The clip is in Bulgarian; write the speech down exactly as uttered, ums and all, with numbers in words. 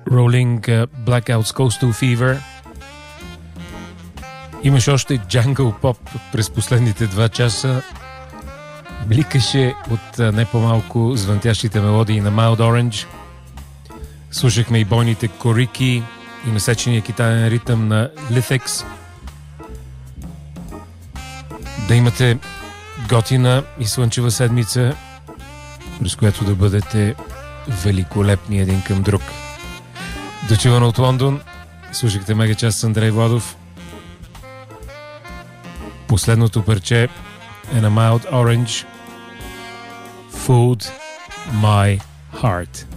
Rolling Blackouts Coastal Fever. Имаш още джангъл поп през последните два часа. Бликаше от не по-малко звънтящите мелодии на Mild Orange. Слушахме и бойните корики и насечения китаен ритъм на Lithics. Да имате готина и слънчева седмица, през която да бъдете великолепни един към друг. Дочувано от Лондон, слушахте Мегачас с Андрей Владов. Последното парче е на Mild Orange, Food My Heart.